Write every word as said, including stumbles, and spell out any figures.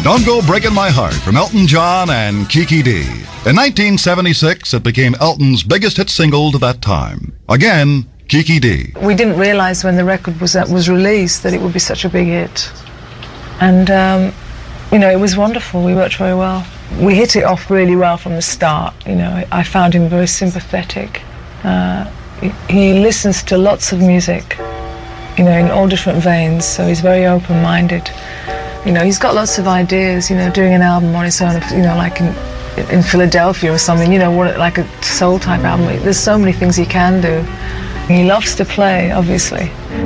Don't Go Breaking My Heart from Elton John and Kiki Dee. In nineteen seventy-six, it became Elton's biggest hit single to that time. Again, Kiki Dee. We didn't realize when the record was, uh, was released that it would be such a big hit. And, um, you know, it was wonderful. We worked very well. We hit it off really well from the start. You know, I found him very sympathetic. Uh, he, he listens to lots of music, you know, in all different veins, so he's very open-minded. You know, he's got lots of ideas, you know, doing an album on his own, you know, like in, in Philadelphia or something, you know, what, like a soul-type album. There's so many things he can do. He loves to play, obviously.